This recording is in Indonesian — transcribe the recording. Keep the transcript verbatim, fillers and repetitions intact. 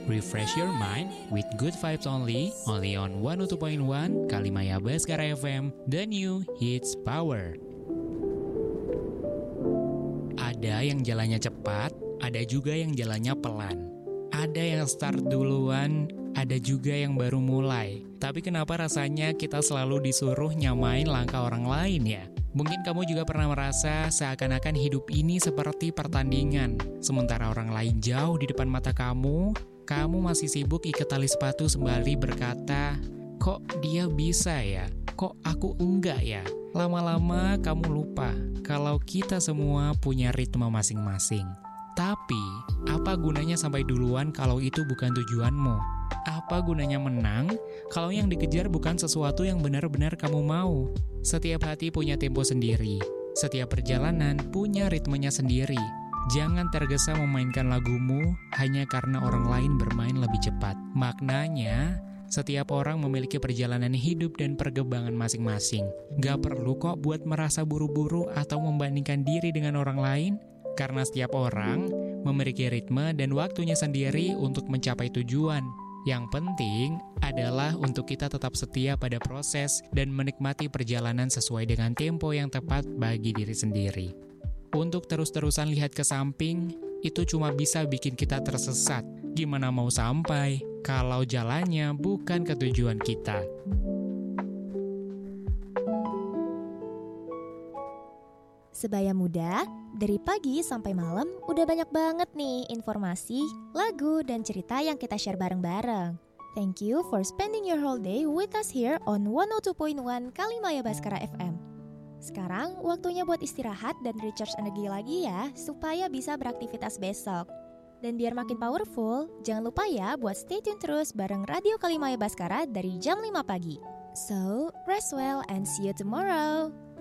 Refresh your mind with good vibes only, only on one oh two point one Kalimaya Baskara F M, the new hits power. Ada yang jalannya cepat, ada juga yang jalannya pelan. Ada yang start duluan, ada juga yang baru mulai. Tapi kenapa rasanya kita selalu disuruh nyamain langkah orang lain ya? Mungkin kamu juga pernah merasa seakan-akan hidup ini seperti pertandingan. Sementara orang lain jauh di depan mata kamu, kamu masih sibuk ikat tali sepatu sembari berkata, kok dia bisa ya? Kok aku enggak ya? Lama-lama kamu lupa kalau kita semua punya ritme masing-masing. Tapi, apa gunanya sampai duluan kalau itu bukan tujuanmu? Apa gunanya menang kalau yang dikejar bukan sesuatu yang benar-benar kamu mau? Setiap hati punya tempo sendiri. Setiap perjalanan punya ritmenya sendiri. Jangan tergesa memainkan lagumu hanya karena orang lain bermain lebih cepat. Maknanya, setiap orang memiliki perjalanan hidup dan perkembangan masing-masing. Gak perlu kok buat merasa buru-buru atau membandingkan diri dengan orang lain. Karena setiap orang memiliki ritme dan waktunya sendiri untuk mencapai tujuan. Yang penting adalah untuk kita tetap setia pada proses dan menikmati perjalanan sesuai dengan tempo yang tepat bagi diri sendiri. Untuk terus-terusan lihat ke samping, itu cuma bisa bikin kita tersesat. Gimana mau sampai kalau jalannya bukan ke tujuan kita? Sebaya muda, dari pagi sampai malam udah banyak banget nih informasi, lagu, dan cerita yang kita share bareng-bareng. Thank you for spending your whole day with us here on one oh two point one Kalimaya Baskara F M. Sekarang waktunya buat istirahat dan recharge energi lagi ya, supaya bisa beraktivitas besok. Dan biar makin powerful, jangan lupa ya buat stay tune terus bareng Radio Kalimaya Baskara dari jam lima pagi. So, rest well and see you tomorrow.